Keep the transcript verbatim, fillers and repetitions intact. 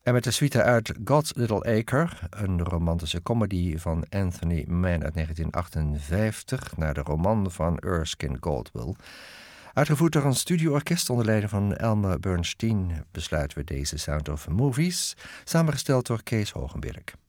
En met de suite uit God's Little Acre, een romantische comedy van Anthony Mann uit negentien achtenvijftig... naar de roman van Erskine Caldwell. Uitgevoerd door een studioorkest onder leiding van Elmer Bernstein besluiten we deze Sound of Movies, samengesteld door Kees Hogenberg.